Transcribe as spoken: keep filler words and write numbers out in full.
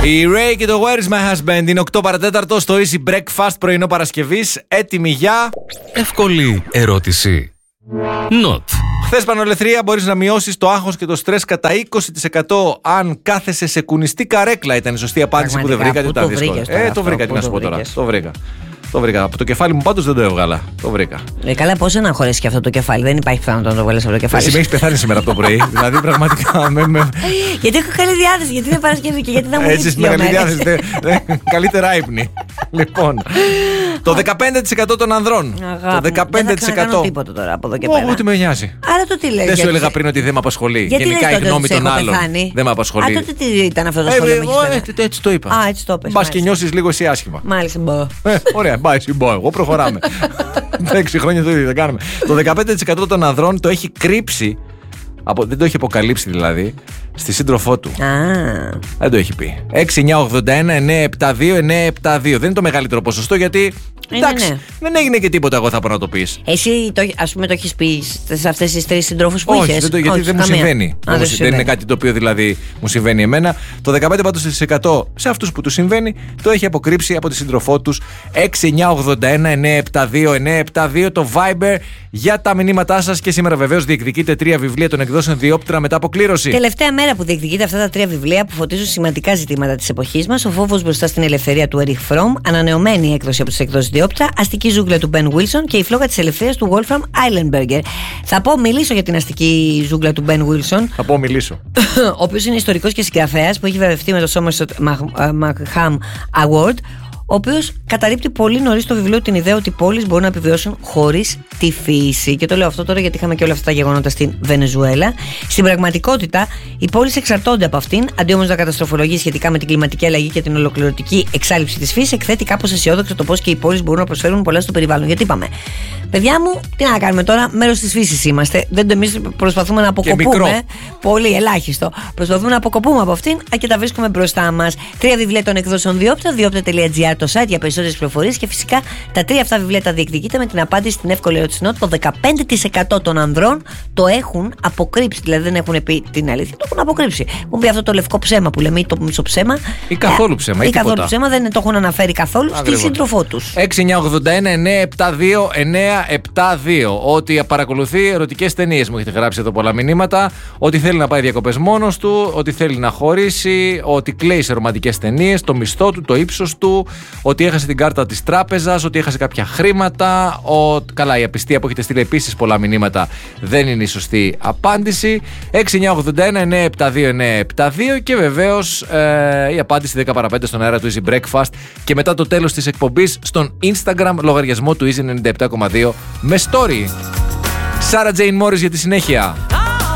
Η Ray και το Where is my husband είναι οκτώ παρατέταρτο στο Easy Breakfast πρωινό Παρασκευής. Έτοιμοι για εύκολη ερώτηση. Not. Χθες, Πανολεθρία, μπορείς να μειώσεις το άγχος και το στρες κατά είκοσι τοις εκατό αν κάθεσαι σε κουνιστή καρέκλα. Ήταν η σωστή απάντηση. Πραγματικά, που δεν βρήκα. Που το δύσκολο. Ε, το βρήκα. Τι να σου πω τώρα. Το βρήκα. Το βρήκα. Από το κεφάλι μου πάντως δεν το έβγαλα. Το βρήκα. Ε, καλά, πώς να χωρέσει και αυτό το κεφάλι. Δεν υπάρχει πιθανότητα να το βγάλεις από το κεφάλι. Εσύ με έχεις πεθάνει σήμερα το πρωί. Δηλαδή, πραγματικά. Με, με... Γιατί έχω καλή διάθεση, γιατί είναι Παρασκευή και γιατί θα μου έτσι με καλή διάθεση. δε, δε, καλύτερα ύπνη. Λοιπόν. Το δεκαπέντε τοις εκατό των ανδρών. Αγάπη, το δεκαπέντε τοις εκατό. Δεν θα κάνω τίποτα τώρα από εδώ και πέρα. Ό, τι με νοιάζει. Άρα το τι λέει. Δεν σου έλεγα πριν ότι δεν με απασχολεί. Γιατί γενικά η γνώμη των άλλων δεν με απασχολεί. Α, τότε τι ήταν αυτό το σχόλιο που έχεις πει. Έτσι το είπα. Α, έτσι το είπες. Μπας και νιώσεις λίγο εσύ άσχημα. Μάλιστα, μπω. Ωραία, μπα εσύ μπω. Εγώ προχωράμε. Έξι χρόνια το ίδιο δεν κάνουμε. Το δεκαπέντε τοις εκατό των ανδρών το έχει κρύψει. Από, δεν το έχει αποκαλύψει δηλαδή στη σύντροφό του. Ah. Δεν το έχει πει. έξι εννιά ογδόντα ένα εννιά επτά δύο εννιά επτά δύο. Δεν είναι το μεγαλύτερο ποσοστό γιατί. Είναι, εντάξει, ναι. Δεν έγινε και τίποτα, εγώ θα πω να το πει. Εσύ, το, ας πούμε, το έχεις πει σε αυτές τις τρεις συντρόφους που όχι, είχες. δεν το, γιατί όχι, δεν μου καμία. συμβαίνει. Α, δεν, δεν, μου, δεν είναι κάτι το οποίο δηλαδή μου συμβαίνει εμένα. Το δεκαπέντε τοις εκατό σε αυτούς που του συμβαίνει το έχει αποκρύψει από τη σύντροφό τους. έξι εννιά ογδόντα ένα εννιά επτά δύο εννιά επτά δύο το Viber για τα μηνύματά σας. Και σήμερα βεβαίως διεκδικείτε τρία βιβλία των εκδόσεων Διόπτρα μετά από κλήρωση. Τελευταία μέρα που διεκδικείτε αυτά τα τρία βιβλία που φωτίζουν σημαντικά ζητήματα της εποχής μας. Ο φόβος μπροστά στην ελευθερία του Erich Fromm, ανανεωμένη έκδοση από τις εκδόσεις Διόπτρα, αστική ζούγκλα του Ben Wilson και η φλόγα της ελευθερίας του Wolfram Eilenberger. Θα πω, μιλήσω για την αστική ζούγκλα του Ben Wilson. Θα πω, μιλήσω. Ο οποίος είναι ιστορικός και συγγραφέας που έχει βραβευτεί με το Somerset Maugham Award. Ο οποίος καταρρίπτει πολύ νωρίς το βιβλίο την ιδέα ότι οι πόλεις μπορούν να επιβιώσουν χωρίς τη φύση. Και το λέω αυτό τώρα γιατί είχαμε και όλα αυτά τα γεγονότα στην Βενεζουέλα. Στην πραγματικότητα, οι πόλεις εξαρτώνται από αυτήν. Αντί όμως να καταστροφολογεί σχετικά με την κλιματική αλλαγή και την ολοκληρωτική εξάλληψη της φύσης, εκθέτει κάπως αισιόδοξο το πώς και οι πόλεις μπορούν να προσφέρουν πολλά στο περιβάλλον. Γιατί είπαμε, παιδιά μου, τι να κάνουμε τώρα, μέρος της φύσης είμαστε. Δεν το εμείς προσπαθούμε να αποκοπούμε. Πολύ ελάχιστο. Προσπαθούμε να αποκοπούμε από αυτήν και τα βρίσκουμε μπροστά μας. Τρία βιβλία των εκδόσεων Διόπτρα, διόπτρα τελεία τζι άρ το site για περισσότερες πληροφορίες και φυσικά τα τρία αυτά βιβλία τα διεκδικείτε με την απάντηση στην εύκολη ερώτηση. Το δεκαπέντε τοις εκατό των ανδρών το έχουν αποκρύψει, δηλαδή δεν έχουν πει την αλήθεια, το έχουν αποκρύψει. Έχουν πει αυτό το λευκό ψέμα που λέμε ή το μισό ψέμα. Ή καθόλου ψέμα. Ή, ή καθόλου ψέμα, δεν το έχουν αναφέρει καθόλου στη σύντροφό τους. έξι εννιά ογδόντα ένα εννιά επτά δύο εννιά επτά δύο. Ότι παρακολουθεί ερωτικές ταινίες, μου έχετε γράψει εδώ πολλά μηνύματα. Ότι θέλει να πάει διακοπές μόνος του, ότι θέλει να χωρίσει, ότι κλαίει σε ρομαντικές ταινίες, το μισθό του, το ύψος του, ότι έχασε την κάρτα της τράπεζας, ότι έχασε κάποια χρήματα. Ο... Καλά, η απιστία που έχετε στείλει επίσης πολλά μηνύματα δεν είναι η σωστή απάντηση. έξι εννιά ογδόντα ένα εννιά επτά δύο εννιά επτά δύο και βεβαίως ε, η απάντηση δέκα παρά πέντε στον αέρα του Easy Breakfast και μετά το τέλος της εκπομπής στον Instagram λογαριασμό του Easy ενενήντα επτά κόμμα δύο με story. Sarah Jane Morris για τη συνέχεια.